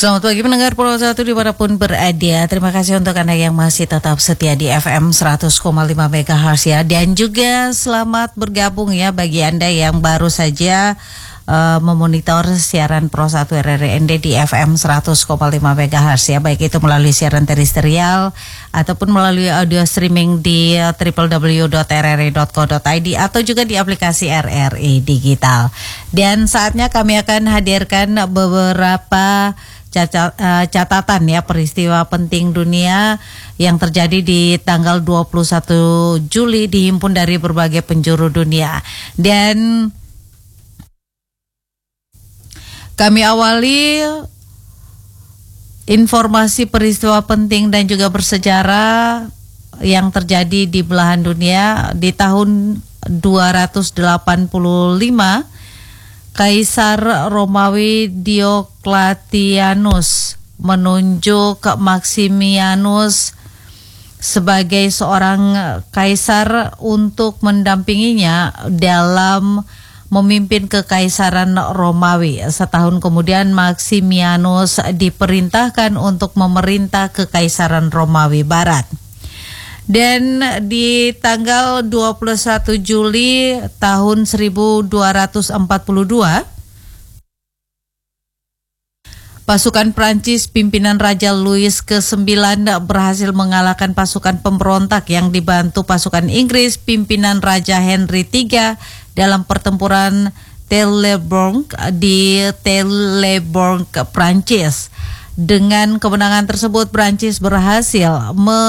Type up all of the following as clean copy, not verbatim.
Selamat pagi pendengar Pulau 1 dimanapun berada. Terima kasih untuk Anda yang masih tetap setia di FM 100,5 MHz ya. Dan juga selamat bergabung ya bagi Anda yang baru saja memonitor siaran Pro 1 RRND di FM 100,5 MHz ya. Baik itu melalui siaran terestrial ataupun melalui audio streaming di www.rri.co.id atau juga di aplikasi RRI Digital. Dan saatnya kami akan hadirkan beberapa catatan ya peristiwa penting dunia yang terjadi di tanggal 21 Juli dihimpun dari berbagai penjuru dunia. Dan kami awali informasi peristiwa penting dan juga bersejarah yang terjadi di belahan dunia di tahun 285. Kaisar Romawi Diocletianus menunjuk Maximianus sebagai seorang kaisar untuk mendampinginya dalam memimpin kekaisaran Romawi. Setahun kemudian Maximianus diperintahkan untuk memerintah kekaisaran Romawi Barat. Dan di tanggal 21 Juli tahun 1242, pasukan Prancis pimpinan Raja Louis ke-9 berhasil mengalahkan pasukan pemberontak yang dibantu pasukan Inggris pimpinan Raja Henry III dalam pertempuran Teleborg di Teleborg, Prancis. Dengan kemenangan tersebut, Prancis berhasil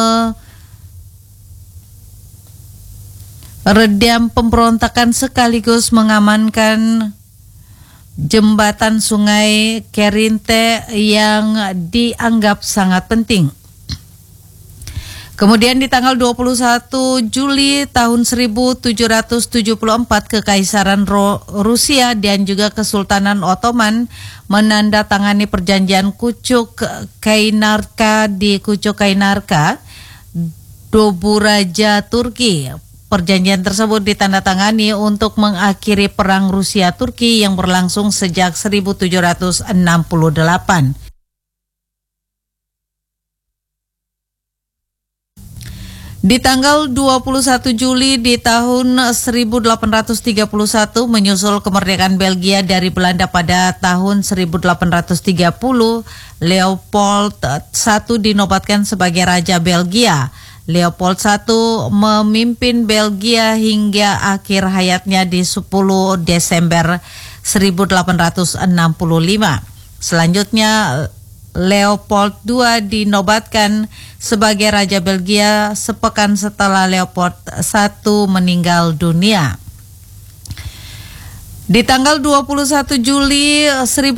redam pemberontakan sekaligus mengamankan jembatan sungai Kerinte yang dianggap sangat penting. Kemudian di tanggal 21 Juli tahun 1774 Kekaisaran Rusia dan juga Kesultanan Ottoman menandatangani perjanjian Kucuk Kainarka di Kucuk Kainarka, Doburaja, Turki. Perjanjian tersebut ditandatangani untuk mengakhiri perang Rusia-Turki yang berlangsung sejak 1768. Di tanggal 21 Juli di tahun 1831 menyusul kemerdekaan Belgia dari Belanda pada tahun 1830, Leopold I dinobatkan sebagai Raja Belgia. Leopold I memimpin Belgia hingga akhir hayatnya di 10 Desember 1865. Selanjutnya Leopold II dinobatkan sebagai Raja Belgia sepekan setelah Leopold I meninggal dunia. Di tanggal 21 Juli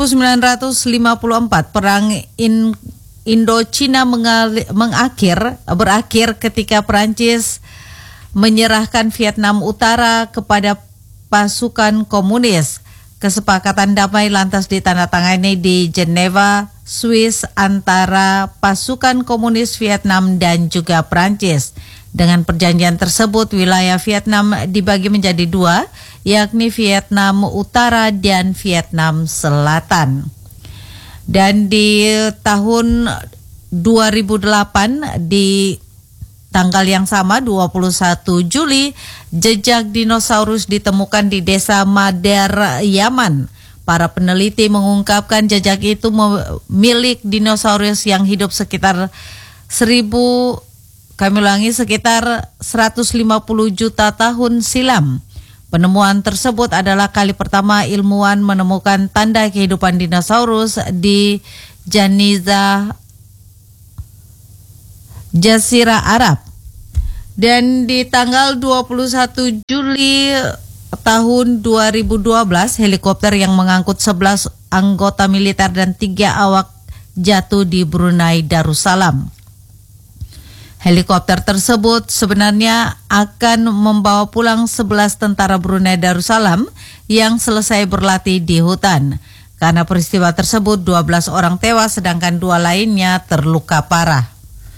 1954 Perang Indochina berakhir ketika Prancis menyerahkan Vietnam Utara kepada pasukan komunis. Kesepakatan damai lantas ditandatangani di Geneva, Swiss antara pasukan komunis Vietnam dan juga Prancis. Dengan perjanjian tersebut, wilayah Vietnam dibagi menjadi dua, yakni Vietnam Utara dan Vietnam Selatan. Dan di tahun 2008 di tanggal yang sama 21 Juli jejak dinosaurus ditemukan di desa Madar, Yaman. Para peneliti mengungkapkan jejak itu milik dinosaurus yang hidup sekitar sekitar 150 juta tahun silam. Penemuan tersebut adalah kali pertama ilmuwan menemukan tanda kehidupan dinosaurus di Jazirah Arab. Dan di tanggal 21 Juli tahun 2012, helikopter yang mengangkut 11 anggota militer dan 3 awak jatuh di Brunei Darussalam. Helikopter tersebut sebenarnya akan membawa pulang 11 tentara Brunei Darussalam yang selesai berlatih di hutan. Karena peristiwa tersebut 12 orang tewas sedangkan 2 lainnya terluka parah.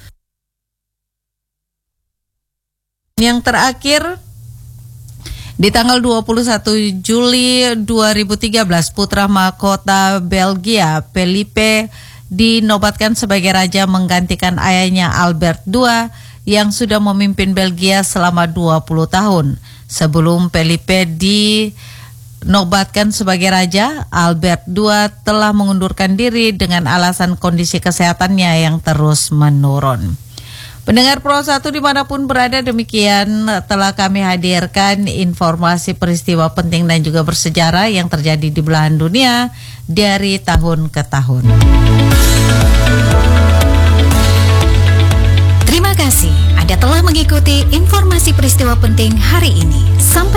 Yang terakhir, di tanggal 21 Juli 2013, putra mahkota Belgia Felipe dinobatkan sebagai raja menggantikan ayahnya Albert II yang sudah memimpin Belgia selama 20 tahun. Sebelum Felipe dinobatkan sebagai raja, Albert II telah mengundurkan diri dengan alasan kondisi kesehatannya yang terus menurun. Pendengar Pro 1 dimanapun berada, demikian telah kami hadirkan informasi peristiwa penting dan juga bersejarah yang terjadi di belahan dunia dari tahun ke tahun. Terima kasih Anda telah mengikuti informasi peristiwa penting hari ini. Sampai